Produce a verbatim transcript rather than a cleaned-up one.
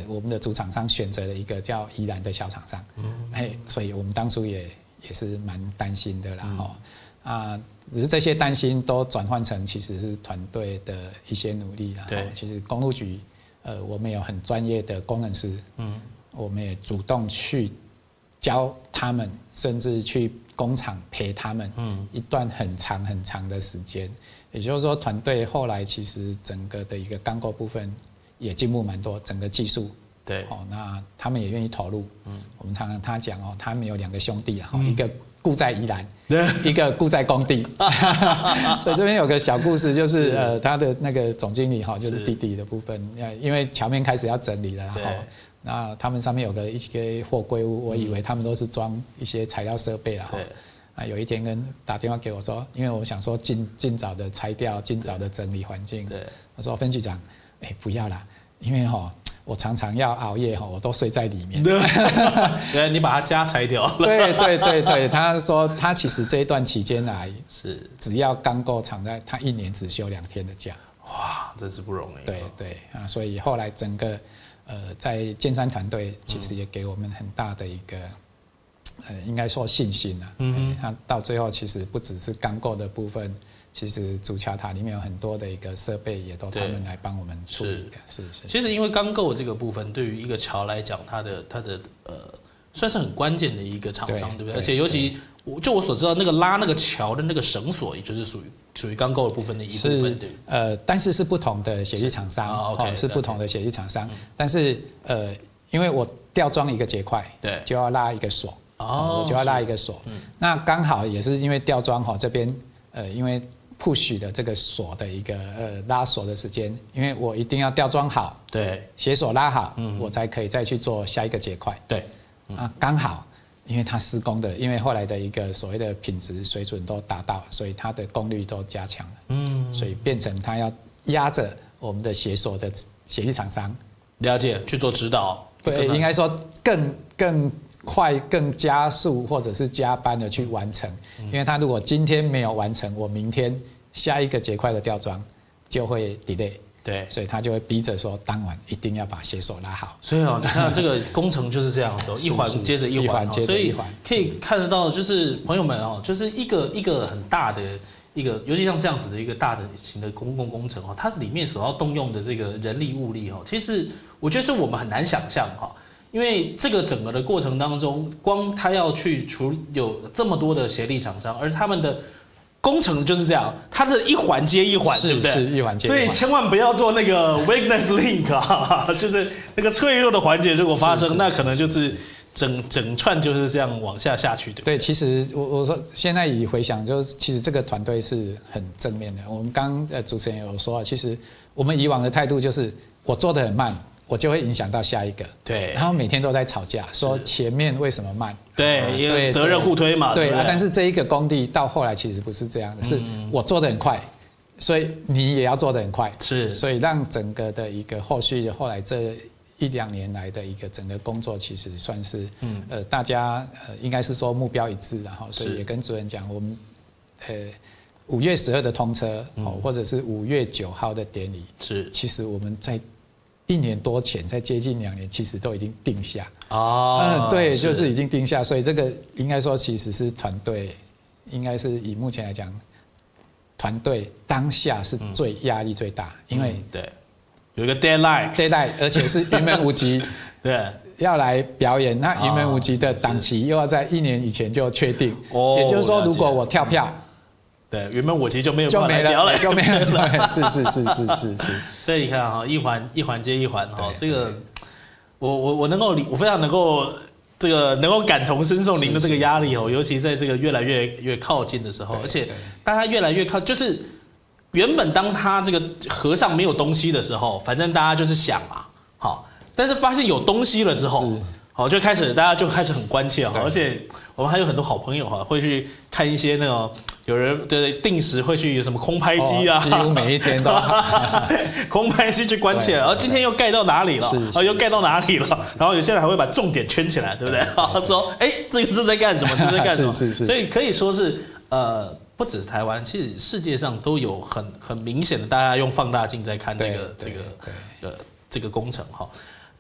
我们的主厂商选择了一个叫宜兰的小厂商，嗯，哎，所以我们当初也也是蛮担心的啦，哈、嗯，啊，只是这些担心都转换成其实是团队的一些努力啦。对，其实公路局，呃，我们有很专业的工程师，嗯，我们也主动去教他们，甚至去工厂陪他们，嗯，一段很长很长的时间。也就是说，团队后来其实整个的一个钢构部分也进步蛮多，整个技术，对，哦，那他们也愿意投入。嗯，我们常常他讲哦，他们有两个兄弟啊，嗯、一个雇在宜兰，一个雇在工地。所以这边有个小故事，就是呃，他的那个总经理哈，就是弟弟的部分，因为桥面开始要整理了，然后那他们上面有个一些货柜屋，我以为他们都是装一些材料设备了哈。啊，有一天跟打电话给我说，因为我想说尽尽早的拆掉，尽早的整理环境。对，他说分局长，哎、欸，不要啦，因为哈，我常常要熬夜哈，我都睡在里面。 对，你把他家拆掉了。 对对对对，他说他其实这一段期间来是只要钢构厂在，他一年只休两天的假。 哇，真是不容易。 对对啊，所以后来整个呃在建山团队其实也给我们很大的一个。呃，应该说信心啊，嗯，它到最后其实不只是钢构的部分，其实主桥塔里面有很多的一个设备也都他们来帮我们处理的，是是。 其实因为钢构这个部分，对于一个桥来讲，它的它的呃算是很关键的一个厂商，对不对？而且尤其就我所知道，那个拉那个桥的那个绳索，也就是属于属于钢构的部分的一部分，对。 呃，但是是不同的协力厂商，哦 ，OK， 是不同的协力厂商，但是呃，因为我吊装一个结块，对，就要拉一个锁。哦，我就要拉一个锁，嗯，那刚好也是因为吊装哈这边，呃，因为 push 的这个锁的一个呃拉锁的时间，因为我一定要吊装好，对，鞋锁拉好，嗯，我才可以再去做下一个结块，对，嗯、啊，刚好，因为它施工的，因为后来的一个所谓的品质水准都达到，所以它的功率都加强了，嗯，所以变成它要压着我们的鞋锁的协力厂商， 了解去做指导， 对，应该说更更。快更加速或者是加班的去完成，因为他如果今天没有完成，我明天下一个结块的吊装就会 delay， 对，所以他就会逼着说当晚一定要把鞋锁拉好。 所以哦，你看这个工程就是这样的时候，一环接着一环，所以可以看得到，就是朋友们哦，就是一个一个很大的一个，尤其像这样子的一个大的型的公共工程哦，它里面所要动用的这个人力物力哦，其实我觉得是我们很难想象哈。因为这个整个的过程当中，光他要去处有这么多的协力厂商，而他们的工程就是这样，它的一环接一环，对不对？ 是一环接一环。 所以千万不要做那个 weakness link 啊，就是那个脆弱的环节，如果发生，那可能就是整整串就是这样往下下去，对不对？ 对，其实我我说现在以回想，就是其实这个团队是很正面的。我们刚呃主持人有说，其实我们以往的态度就是我做得很慢。我就会影响到下一个，对，然后每天都在吵架，说前面为什么慢， 对，因为责任互推嘛， 对啊。但是这一个工地到后来其实不是这样的，是我做得很快，所以你也要做得很快，是，所以让整个的一个后续后来这一两年来的一个整个工作，其实算是，嗯，呃，大家呃应该是说目标一致，然后所以也跟主任讲，我们，呃。五月十二的通车，哦，或者是五月九号的典礼，是，其实我们在一年多前，在接近两年，其实都已经定下哦、嗯，对，就是已经定下，所以这个应该说其实是团队，应该是以目前来讲，团队当下是最压力最大，因为、 嗯、对有一个 deadline，deadline， 而且是云门舞集，对。要来表演，那云门舞集的档期又要在一年以前就确定，哦，也就是说，如果我跳票。 对，原本我其实就没有办法来聊了， 就没了，就没了，是是是是是是。 所以你看哈，一环一环接一环哈，这个我我我能够理，我非常能够这个能够感同身受您的这个压力哦，尤其在这个越来越越靠近的时候，而且当它越来越靠，就是原本当它这个河上没有东西的时候，反正大家就是想嘛，好，但是发现有东西了之后。好，就开始大家就开始很关切哈，而且我们还有很多好朋友哈，会去看一些那种有人对定时会去有什么空拍机啊， 哦、几乎每一天都空拍机去关切，然后今天又盖到哪里了，啊又盖到哪里了，然后有些人还会把重点圈起来，对不对？说哎这个是在干什么，这是在干什么？是是是，所以可以说是呃。不止台湾，其实世界上都有很很明显的，大家用放大镜在看这个这个呃这个工程哈。